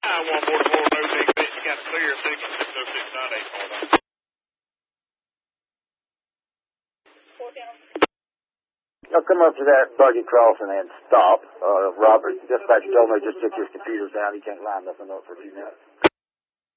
I-1 Baltimore Road, exit, you got clear, 60698. I'll come up to that buggy crossing and stop. Robert, dispatcher told me just took his computers down. He can't line nothing up for a few minutes.